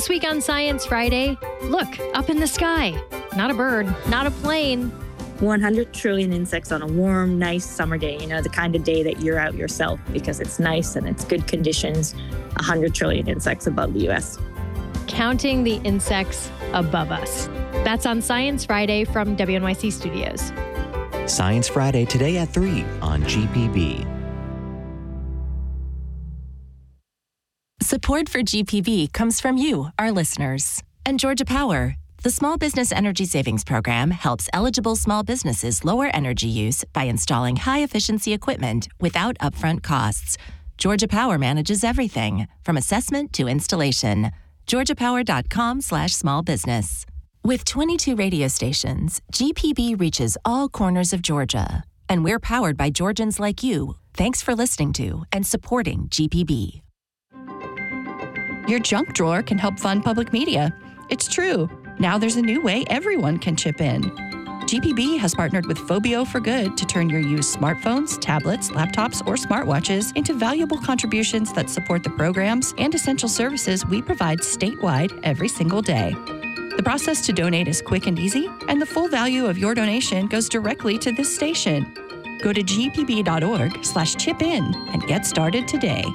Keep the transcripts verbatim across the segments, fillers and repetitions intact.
This week on Science Friday, look up in the sky. Not a bird, not a plane. one hundred trillion insects on a warm, nice summer day. You know, the kind of day that you're out yourself because it's nice and it's good conditions. one hundred trillion insects above the U S. Counting the insects above us. That's on Science Friday from W N Y C Studios. Science Friday today at three on G P B. Support for G P B comes from you, our listeners. And Georgia Power. The Small Business Energy Savings Program helps eligible small businesses lower energy use by installing high-efficiency equipment without upfront costs. Georgia Power manages everything, from assessment to installation. georgiapower.com slash small business. With twenty-two radio stations, G P B reaches all corners of Georgia. And we're powered by Georgians like you. Thanks for listening to and supporting G P B. Your junk drawer can help fund public media. It's true. Now there's a new way everyone can chip in. G P B has partnered with Phobio for Good to turn your used smartphones, tablets, laptops, or smartwatches into valuable contributions that support the programs and essential services we provide statewide every single day. The process to donate is quick and easy, and the full value of your donation goes directly to this station. Go to g p b dot org slash chip in and get started today.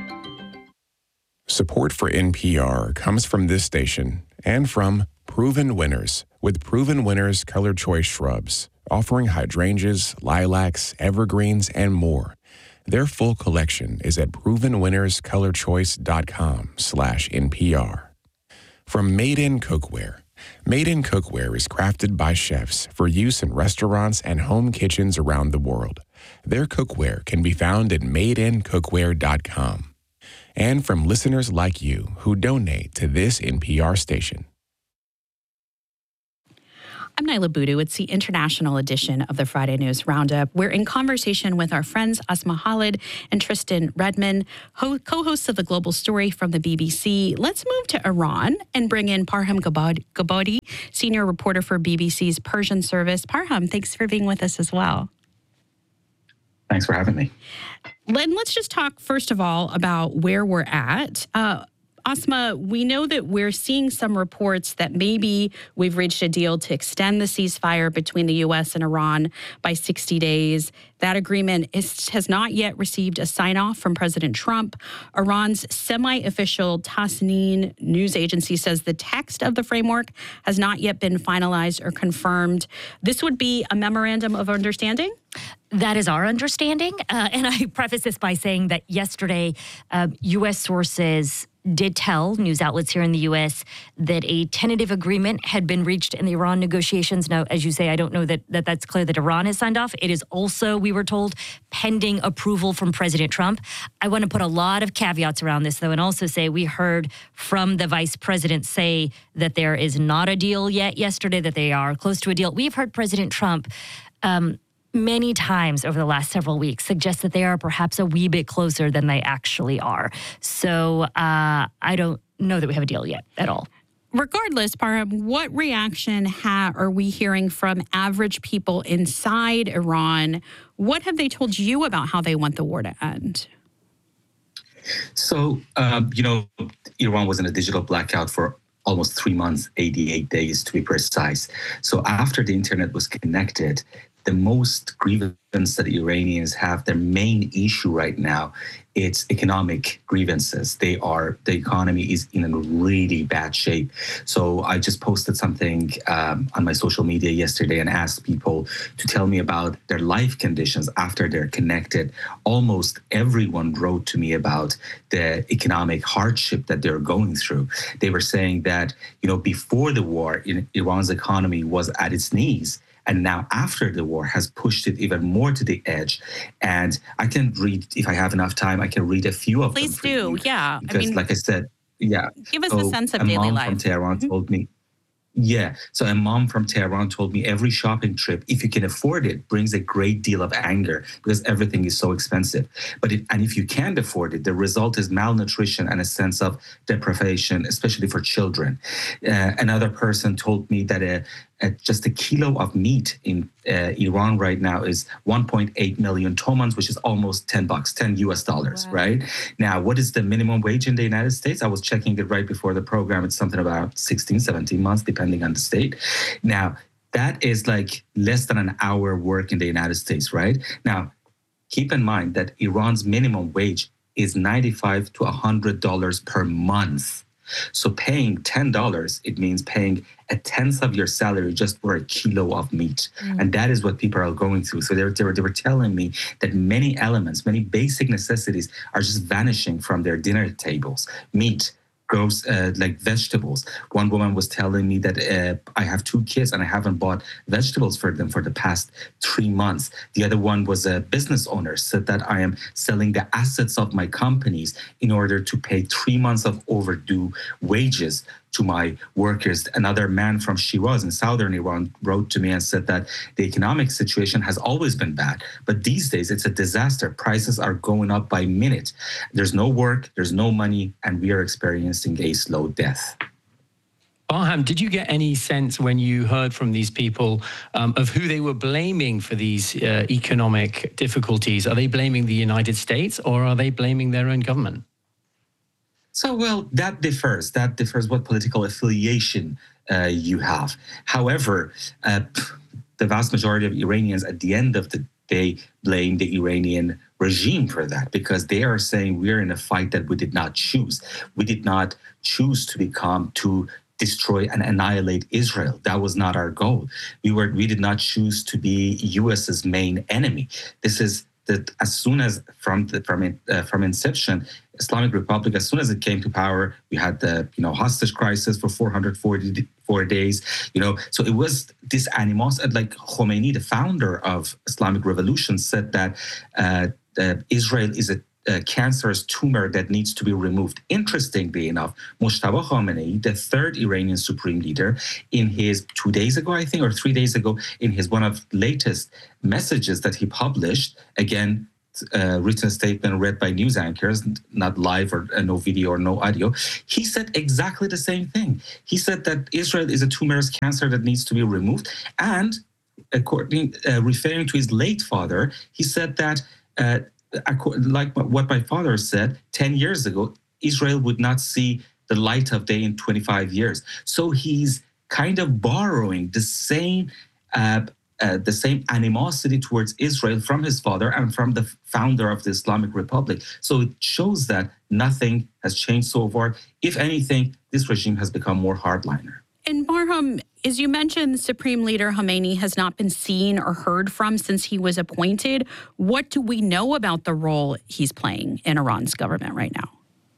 Support for N P R comes from this station and from Proven Winners with Proven Winners Color Choice Shrubs, offering hydrangeas, lilacs, evergreens, and more. Their full collection is at proven winners color choice dot com slash N P R. From Made In Cookware. Made In Cookware is crafted by chefs for use in restaurants and home kitchens around the world. Their cookware can be found at made in cookware dot com. And from listeners like you who donate to this N P R station. I'm Nyla Boodoo. It's the international edition of the Friday News Roundup. We're in conversation with our friends Asma Khalid and Tristan Redmond, ho- co-hosts of The Global Story from the B B C. Let's move to Iran and bring in Parham Gabadi, Gabadi, senior reporter for B B C's Persian service. Parham, thanks for being with us as well. Thanks for having me. Len, let's just talk, first of all, about where we're at. Uh, Asma, we know that we're seeing some reports that maybe we've reached a deal to extend the ceasefire between the U S and Iran by sixty days. That agreement is, has not yet received a sign-off from President Trump. Iran's semi-official Tasnim news agency says the text of the framework has not yet been finalized or confirmed. This would be a memorandum of understanding? That is our understanding. Uh, and I preface this by saying that yesterday, uh, U S sources did tell news outlets here in the U S that a tentative agreement had been reached in the Iran negotiations. Now, as you say, I don't know that, that that's clear that Iran has signed off. It is also, we were told, pending approval from President Trump. I want to put a lot of caveats around this, though, and also say we heard from the vice president say that there is not a deal yet yesterday, that they are close to a deal. We've heard President Trump um, many times over the last several weeks suggest that they are perhaps a wee bit closer than they actually are. So uh, I don't know that we have a deal yet at all. Regardless, Parham, what reaction ha- are we hearing from average people inside Iran? What have they told you about how they want the war to end? So, um, you know, Iran was in a digital blackout for almost three months, eighty-eight days to be precise. So after the internet was connected, the most grievance that the Iranians have, their main issue right now, it's economic grievances. They are, the economy is in a really bad shape. So I just posted something um, on my social media yesterday and asked people to tell me about their life conditions after they're connected. Almost everyone wrote to me about the economic hardship that they're going through. They were saying that, you know, before the war, in, Iran's economy was at its knees. And now after the war has pushed it even more to the edge. And I can read, if I have enough time, I can read a few of Please them. Please do, you. yeah. Because I mean, like I said, yeah. Give us so a sense of a daily mom life. from Tehran mm-hmm. told me, yeah. So a mom from Tehran told me every shopping trip, if you can afford it, brings a great deal of anger because everything is so expensive. But it, and if you can't afford it, the result is malnutrition and a sense of deprivation, especially for children. Uh, another person told me that a uh, just a kilo of meat in uh, Iran right now is one point eight million tomans, which is almost ten bucks, ten U S dollars, wow. right? Now, what is the minimum wage in the United States? I was checking it right before the program. It's something about sixteen, seventeen months, depending on the state. Now, that is like less than an hour work in the United States, right? Now, keep in mind that Iran's minimum wage is ninety-five to one hundred dollars per month. So paying ten dollars, it means paying a tenth of your salary just for a kilo of meat. Mm. And that is what people are going through. So they were, they, were, they were telling me that many elements, many basic necessities are just vanishing from their dinner tables. Meat, grows uh, like vegetables. One woman was telling me that uh, I have two kids and I haven't bought vegetables for them for the past three months. The other one was a business owner, said that I am selling the assets of my companies in order to pay three months of overdue wages to my workers. Another man from Shiraz in southern Iran wrote to me and said that the economic situation has always been bad, but these days it's a disaster. Prices are going up by minute. There's no work, there's no money, and we are experiencing a slow death. Barham, did you get any sense when you heard from these people um, of who they were blaming for these uh, economic difficulties? Are they blaming the United States or are they blaming their own government? So, well, that differs. That differs what political affiliation uh, you have. However, uh, the vast majority of Iranians at the end of the day blame the Iranian regime for that because they are saying we're in a fight that we did not choose. We did not choose to become, to destroy and annihilate Israel. That was not our goal. We were, we did not choose to be U S's main enemy. This is that as soon as from the, from it, uh, from inception, Islamic Republic, as soon as it came to power, we had the you know hostage crisis for four hundred forty-four days. You know, so it was this animosity. Like Khomeini, the founder of Islamic Revolution, said that uh, that Israel is a a cancerous tumor that needs to be removed. Interestingly enough, Mojtaba Khamenei, the third Iranian supreme leader, in his two days ago, I think, or three days ago, in his one of latest messages that he published, again, uh, written statement read by news anchors, not live or uh, no video or no audio, he said exactly the same thing. He said that Israel is a tumorous cancer that needs to be removed. And according, uh, referring to his late father, he said that uh, like what my father said ten years ago, Israel would not see the light of day in twenty-five years. So he's kind of borrowing the same uh, uh, the same animosity towards Israel from his father and from the founder of the Islamic Republic. So it shows that nothing has changed so far. If anything, this regime has become more hardliner. And Barham, as you mentioned, Supreme Leader Khamenei has not been seen or heard from since he was appointed. What do we know about the role he's playing in Iran's government right now?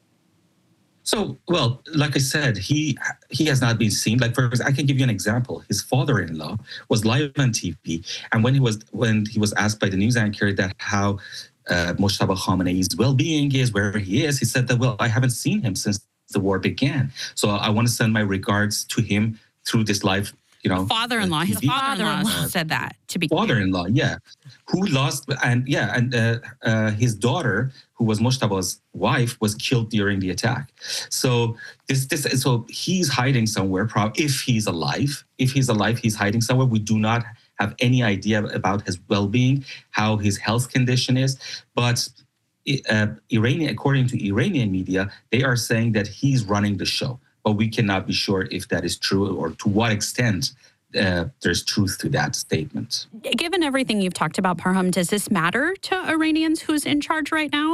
So, well, like I said, he he has not been seen. Like, for example, I can give you an example. His father-in-law was live on T V, and when he was when he was asked by the news anchor that how uh, Mojtaba Khamenei's well-being is, where he is, he said that, well, I haven't seen him since the war began. So I want to send my regards to him through this live, you know. Father-in-law, his father-in-law uh, said that, to be Father-in-law, yeah. Who lost, and yeah, and uh, uh, his daughter, who was Mojtaba's wife, was killed during the attack. So this, this, so he's hiding somewhere, if he's alive. If he's alive, he's hiding somewhere. We do not have any idea about his well-being, how his health condition is, but Uh, Iranian, according to Iranian media, they are saying that he's running the show, but we cannot be sure if that is true or to what extent uh, there's truth to that statement. Given everything you've talked about, Barham, does this matter to Iranians who's in charge right now?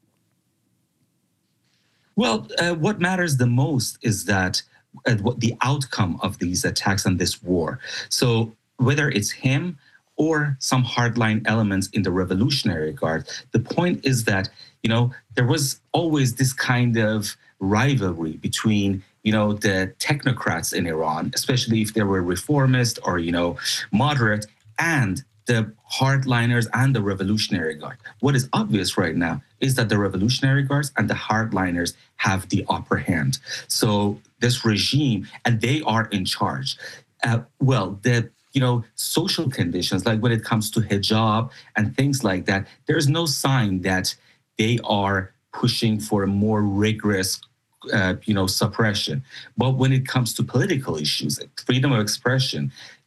Well, uh, what matters the most is that uh, what the outcome of these attacks and this war. So whether it's him or some hardline elements in the Revolutionary Guard. The point is that, you know, there was always this kind of rivalry between, you know, the technocrats in Iran, especially if they were reformist or, you know, moderate, and the hardliners and the Revolutionary Guard. What is obvious right now is that the Revolutionary Guards and the hardliners have the upper hand. So this regime, and they are in charge. Uh, well, the you know, social conditions, like when it comes to hijab and things like that, there's no sign that they are pushing for a more rigorous, uh, you know, suppression. But when it comes to political issues, freedom of expression,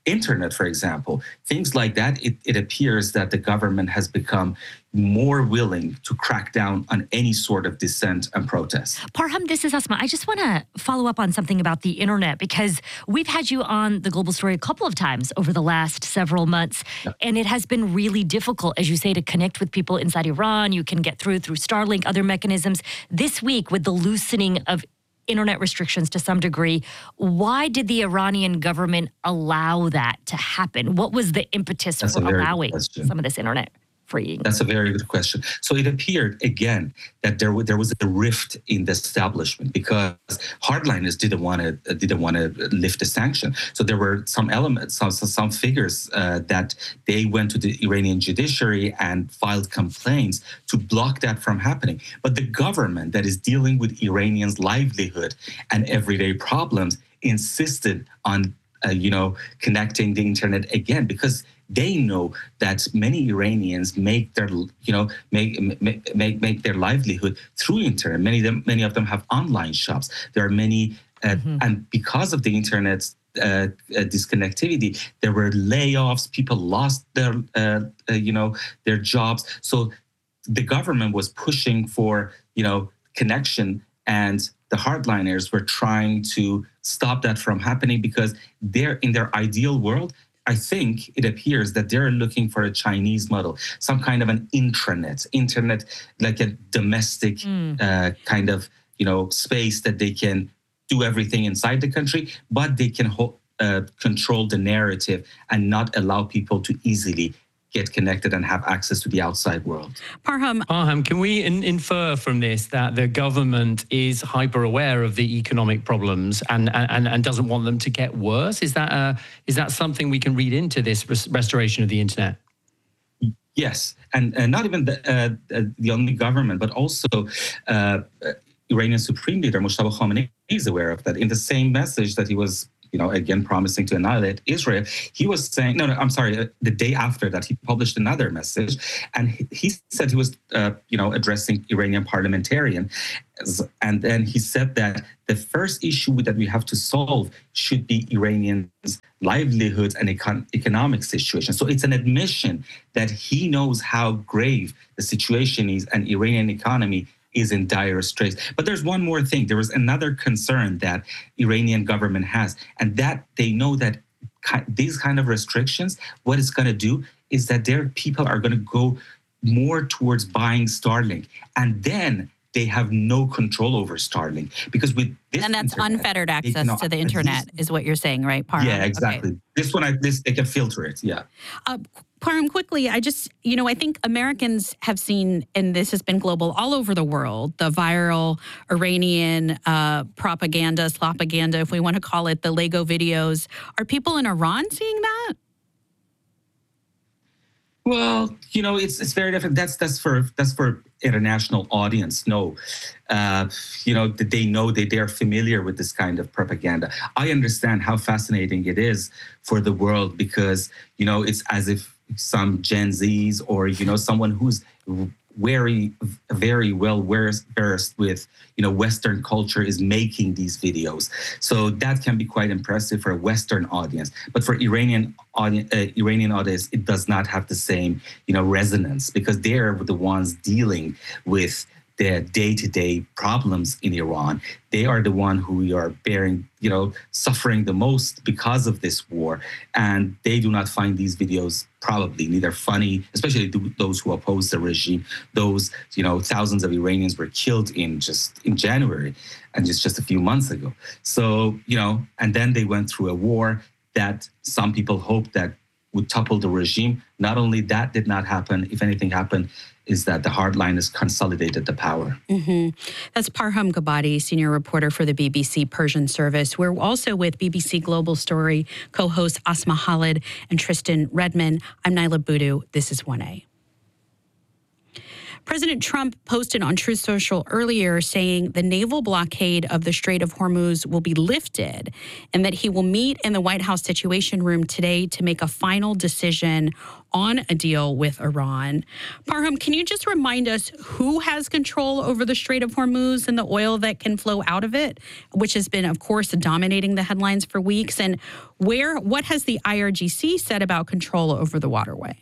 internet, for example, things like that, it, it appears that the government has become more willing to crack down on any sort of dissent and protest. Parham, this is Asma. I just want to follow up on something about the internet, because we've had you on The Global Story a couple of times over the last several months, yeah. and it has been really difficult, as you say, to connect with people inside Iran. You can get through through Starlink, other mechanisms. This week, with the loosening of internet restrictions to some degree, why did the Iranian government allow that to happen? What was the impetus That's for allowing some of this internet freeing? That's a very good question. So it appeared, again, that there, w- there was a rift in the establishment because hardliners didn't want to uh, didn't want to lift the sanction. So there were some elements, some, some figures uh, that they went to the Iranian judiciary and filed complaints to block that from happening. But the government that is dealing with Iranians' livelihood and everyday problems insisted on, uh, you know, connecting the internet again, because they know that many Iranians make their, you know, make make make their livelihood through internet. Many of them, many of them have online shops. There are many, uh, mm-hmm. and because of the internet's uh, uh, disconnectivity, there were layoffs. People lost their, uh, uh, you know, their jobs. So the government was pushing for, you know, connection, and the hardliners were trying to stop that from happening because they're in their ideal world. I think it appears that they're looking for a Chinese model, some kind of an intranet, internet, like a domestic mm. uh, kind of, you know, space that they can do everything inside the country, but they can ho- uh, control the narrative and not allow people to easily get connected and have access to the outside world. Parham. Parham, can we in- infer from this that the government is hyper aware of the economic problems and, and, and doesn't want them to get worse? Is that uh, is that something we can read into this res- restoration of the internet? Yes, and, and not even the, uh, the only government, but also uh, Iranian Supreme Leader Mojtaba Khamenei is aware of that. In the same message that he was, you know, again, promising to annihilate Israel, he was saying, no, no, I'm sorry, the day after that, he published another message, and he, he said he was, uh, you know, addressing Iranian parliamentarians, and then he said that the first issue that we have to solve should be Iranians' livelihoods and econ- economic situation. So it's an admission that he knows how grave the situation is, and Iranian economy is in dire straits. But there's one more thing. There was another concern that Iranian government has, and that they know that ki- these kind of restrictions, what it's going to do is that their people are going to go more towards buying Starlink, and then they have no control over Starlink, because with this and that's internet, unfettered access to the internet this, is what you're saying, right, Parham? Yeah, exactly. Okay. This one, I, this they can filter it. Yeah. Uh, Parham, quickly, I just, you know, I think Americans have seen, and this has been global all over the world, the viral Iranian uh, propaganda, slopaganda, if we want to call it, the Lego videos. Are people in Iran seeing that? Well, you know, it's it's very different. That's that's for that's for international audience. No, uh, you know, they know that they are familiar with this kind of propaganda. I understand how fascinating it is for the world, because, you know, it's as if some Gen Zs or, you know, someone who's very, very well versed with, you know, Western culture is making these videos. So that can be quite impressive for a Western audience. But for Iranian audience, uh, Iranian audience, it does not have the same, you know, resonance, because they're the ones dealing with the day-to-day problems in Iran. They are the one who are bearing, you know, suffering the most because of this war. And they do not find these videos probably neither funny, especially those who oppose the regime. Those, you know, thousands of Iranians were killed in just in January, and just, just a few months ago. So, you know, and then they went through a war that some people hoped that would topple the regime. Not only that did not happen, if anything happened, is that the hardliners consolidated the power. Mm-hmm. That's Parham Gabati, senior reporter for the B B C Persian Service. We're also with B B C Global Story co-hosts Asma Khalid and Tristan Redman. I'm Naila Boodoo. This is one A. President Trump posted on Truth Social earlier saying the naval blockade of the Strait of Hormuz will be lifted and that he will meet in the White House Situation Room today to make a final decision on a deal with Iran. Parham, can you just remind us who has control over the Strait of Hormuz and the oil that can flow out of it, which has been, of course, dominating the headlines for weeks, and where what has the I R G C said about control over the waterway?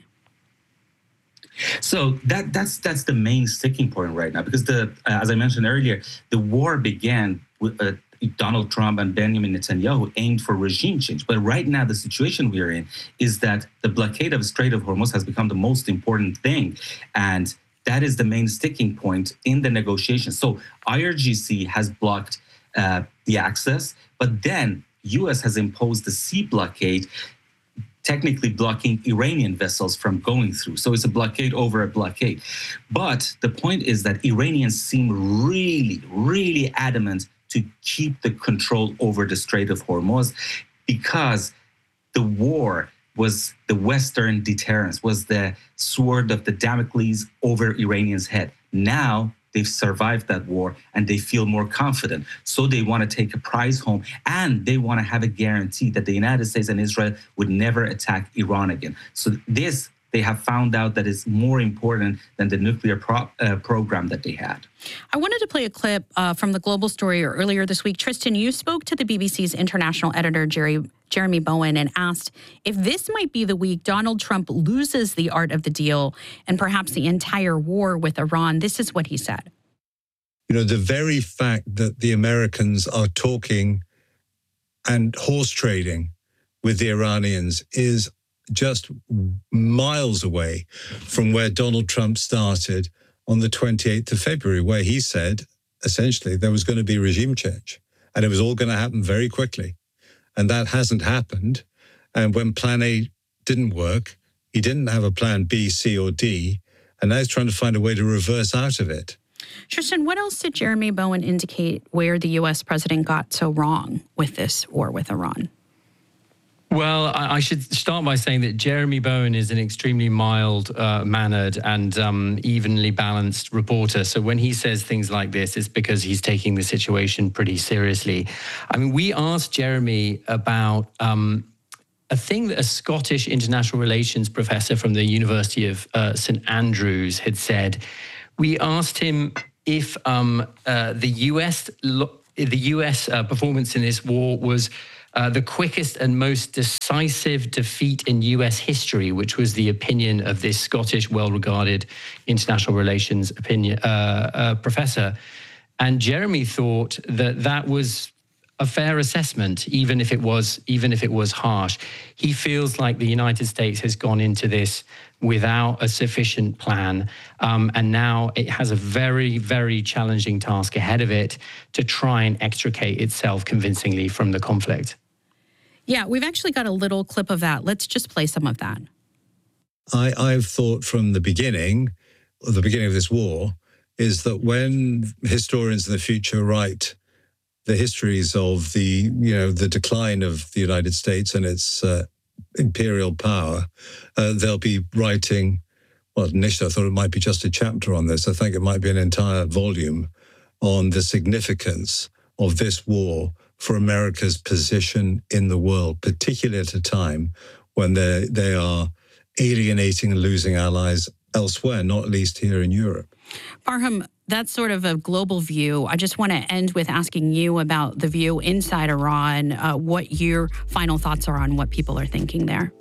So that that's that's the main sticking point right now, because the uh, as I mentioned earlier, the war began with uh, Donald Trump and Benjamin Netanyahu aimed for regime change. But right now, the situation we are in is that the blockade of the Strait of Hormuz has become the most important thing, and that is the main sticking point in the negotiations. So I R G C has blocked uh, the access, but then U S has imposed the sea blockade, technically blocking Iranian vessels from going through. So it's a blockade over a blockade. But the point is that Iranians seem really, really adamant to keep the control over the Strait of Hormuz, because the war was the Western deterrence, was the sword of the Damocles over Iranians' head. Now they've survived that war and they feel more confident. So they want to take a prize home, and they want to have a guarantee that the United States and Israel would never attack Iran again. So this, they have found out that is more important than the nuclear pro- uh, program that they had. I wanted to play a clip uh, from the Global Story earlier this week. Tristan, you spoke to the B B C's international editor, Jerry, Jeremy Bowen, and asked if this might be the week Donald Trump loses the art of the deal and perhaps the entire war with Iran. This is what he said. You know, the very fact that the Americans are talking and horse trading with the Iranians is just miles away from where Donald Trump started on the twenty-eighth of February, where he said, essentially, there was going to be regime change and it was all going to happen very quickly. And that hasn't happened. And when plan A didn't work, he didn't have a plan B, C, or D. And now he's trying to find a way to reverse out of it. Tristan, what else did Jeremy Bowen indicate where the U S president got so wrong with this war with Iran? Well, I, I should start by saying that Jeremy Bowen is an extremely mild-mannered uh, and um, evenly balanced reporter. So when he says things like this, it's because he's taking the situation pretty seriously. I mean, we asked Jeremy about um, a thing that a Scottish international relations professor from the University of uh, Saint Andrews had said. We asked him if um, uh, the U S lo- the U S uh, performance in this war was Uh, the quickest and most decisive defeat in U S history, which was the opinion of this Scottish, well-regarded international relations opinion uh, uh, professor. And Jeremy thought that that was a fair assessment, even if it was even if it was harsh. He feels like the United States has gone into this without a sufficient plan, um, and now it has a very, very challenging task ahead of it to try and extricate itself convincingly from the conflict. Yeah, we've actually got a little clip of that. Let's just play some of that. I, I've thought from the beginning, the beginning of this war, is that when historians in the future write the histories of the, you know, the decline of the United States and its uh, imperial power, uh, they'll be writing, well, initially I thought it might be just a chapter on this. I think it might be an entire volume on the significance of this war for America's position in the world, particularly at a time when they they are alienating and losing allies elsewhere, not least here in Europe. Parham, that's sort of a global view. I just want to end with asking you about the view inside Iran, uh, what your final thoughts are on what people are thinking there.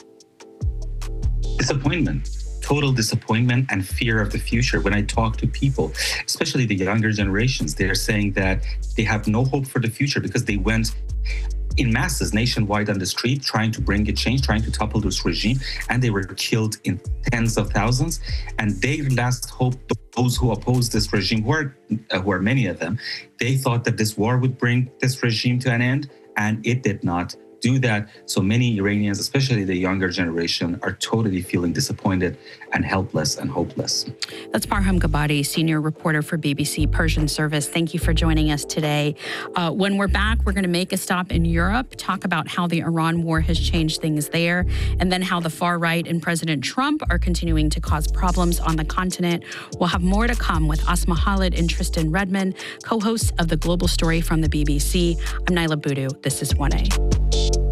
Disappointment. Total disappointment and fear of the future. When I talk to people, especially the younger generations, they're saying that they have no hope for the future because they went in masses nationwide on the street trying to bring a change, trying to topple this regime, and they were killed in tens of thousands. And their last hope, those who oppose this regime, who are, uh, who are many of them, they thought that this war would bring this regime to an end, and it did not. do that. So many Iranians, especially the younger generation, are totally feeling disappointed and helpless and hopeless. That's Parham Gabati, senior reporter for B B C Persian Service. Thank you for joining us today. Uh, when we're back, we're going to make a stop in Europe, talk about how the Iran war has changed things there, and then how the far right and President Trump are continuing to cause problems on the continent. We'll have more to come with Asma Khalid and Tristan Redmond, co-hosts of The Global Story from the B B C. I'm Naila Boodoo. This is one A.